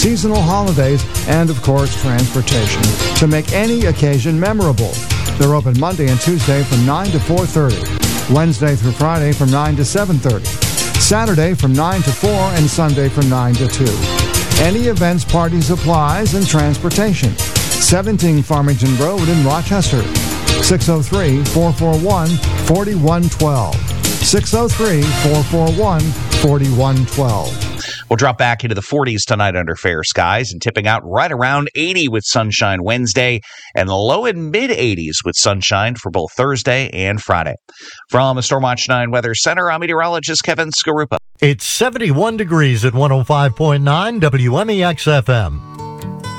seasonal holidays, and, of course, transportation to make any occasion memorable. They're open Monday and Tuesday from 9 to 4:30, Wednesday through Friday from 9 to 7:30, Saturday from 9 to 4, and Sunday from 9 to 2. Any events, parties, supplies, and transportation. 17 Farmington Road in Rochester. 603-441-4112. 603-441-4112. We'll drop back into the 40s tonight under fair skies and tipping out right around 80 with sunshine Wednesday and the low and mid 80s with sunshine for both Thursday and Friday. From the Stormwatch 9 Weather Center, I'm meteorologist Kevin Skarupa. It's 71 degrees at 105.9 WMEX FM.